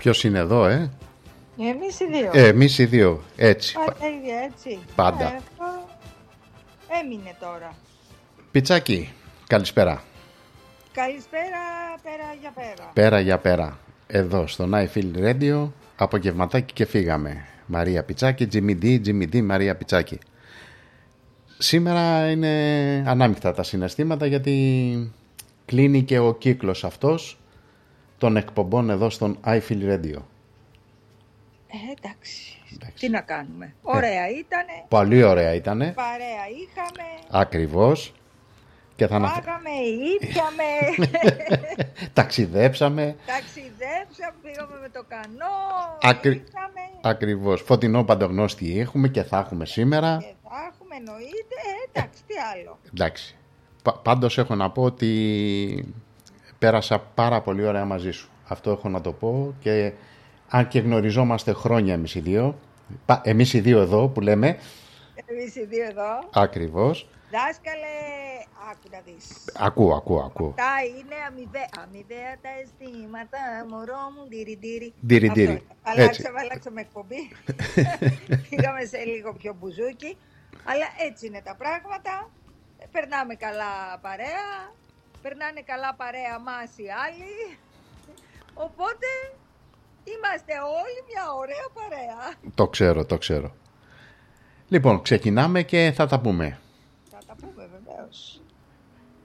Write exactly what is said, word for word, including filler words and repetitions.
Ποιος είναι εδώ, ε? Εμείς οι δύο. Ε, εμείς οι δύο, έτσι. Πάντα ίδια, έτσι. Πάντα. Ε, αυτό έμεινε τώρα. Πιτσάκι, καλησπέρα. Καλησπέρα, πέρα για πέρα. Πέρα για πέρα. Εδώ στο I Feel Radio, απογευματάκι και φύγαμε. Μαρία Πιτσάκι, Jimmy D, Jimmy D, Μαρία Πιτσάκι. Σήμερα είναι ανάμεικτα τα συναισθήματα, γιατί κλείνει και ο κύκλος αυτός των εκπομπών εδώ στον I Feel Radio. Ε, εντάξει. εντάξει. Τι να κάνουμε. Ωραία ε, ήτανε. Πολύ ωραία ήτανε. Παρέα είχαμε. Ακριβώς. Και θα Φάγαμε, ήπιαμε. Ταξιδέψαμε. Ταξιδέψαμε, πήγαμε με το κανό. Ακρι... Ακριβώς. Φωτεινό παντογνώστη έχουμε και θα έχουμε σήμερα. Και θα έχουμε, εννοείται. Ε, εντάξει, τι άλλο. Εντάξει. Πάντως έχω να πω ότι πέρασα πάρα πολύ ωραία μαζί σου. Αυτό έχω να το πω, και αν και γνωριζόμαστε χρόνια εμείς οι δύο, εμείς οι δύο εδώ που λέμε. Εμείς οι δύο εδώ. Ακριβώς. Δάσκαλε, άκου να δεις. Ακούω, ακούω, ακούω. Αυτά είναι αμοιβαία, αμοιβαία τα αισθήματα, μωρό μου, ντύρι ντύρι. Ντύρι ντύρι. Αλλάξαμε, αλλάξαμε εκπομπή. Πήγαμε σε λίγο πιο μπουζούκι. Αλλά έτσι είναι τα πράγματα. Περνάμε καλά παρέα. Περνάνε καλά παρέα μας οι άλλοι. Οπότε είμαστε όλοι μια ωραία παρέα. Το ξέρω, το ξέρω. Λοιπόν, ξεκινάμε και θα τα πούμε. Θα τα πούμε βεβαίως.